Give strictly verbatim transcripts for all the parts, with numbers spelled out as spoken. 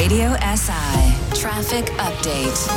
Radio S I Traffic Update.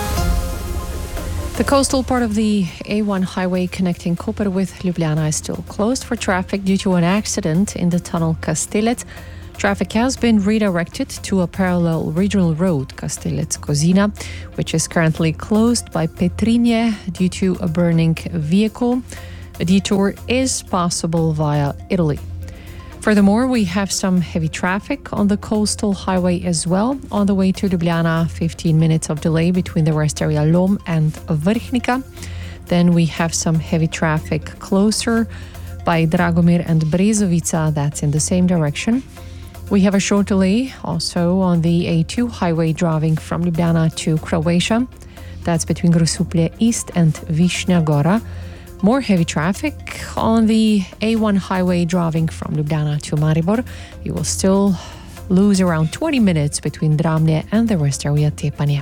The coastal part of the A one highway connecting Koper with Ljubljana is still closed for traffic due to an accident in the tunnel Kastelec. Traffic has been redirected to a parallel regional road, Kastelec-Kozina, which is currently closed by Petrinje due to a burning vehicle. A detour is possible via Italy. Furthermore, we have some heavy traffic on the coastal highway as well. On the way to Ljubljana, fifteen minutes of delay between the rest area Lom and Vrhnika. Then we have some heavy traffic closer by Dragomir and Brezovica, that's in the same direction. We have a short delay also on the A two highway driving from Ljubljana to Croatia. That's between Grosuplje East and Višnja Gora. More heavy traffic on the A one highway driving from Ljubljana to Maribor. You will still lose around twenty minutes between Dramlje and the rest area Tepanje.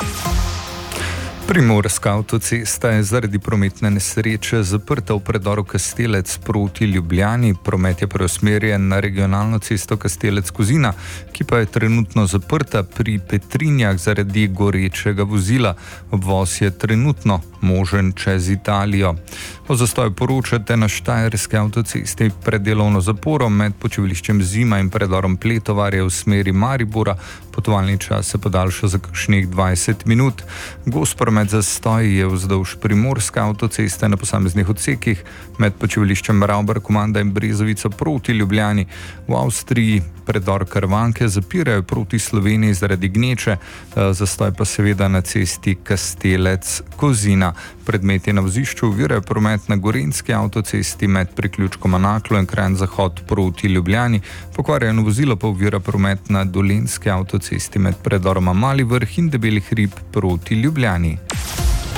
Primorska avtocesta je zaradi prometne nesreče zaprta v predoru Kastelec proti Ljubljani. Promet je preusmerjen na regionalno cesto Kastelec-Kozina, ki pa je trenutno zaprta pri Petrinjah zaradi gorečega vozila. Obvoz je trenutno možen čez Italijo. O zastoju poročate na štajerski avtocesti pred delovno zaporo med počivališčem Zima in predorom Pletovarje v smeri Maribora. Potovalni čas se podaljša za kakšnih dvajset minut. Gost promet zastoji je vzdolž primorske avtoceste na posameznih odsekih med počivališčem Ravbar, Komanda in Brezovica proti Ljubljani. V Avstriji predor Krvanke zapirajo proti Sloveniji zaradi gneče, zastoj pa seveda na cesti Kastelec-Kozina. Predmeti na vozišču ovirajo promet na gorenjski avtocesti med priključkom Naklo in Kranj Zahod proti Ljubljani. Pokvarjeno vozilo pa ovira promet na dolenjski avtocesti med predoroma Mali Vrh in Debeli hrib proti Ljubljani.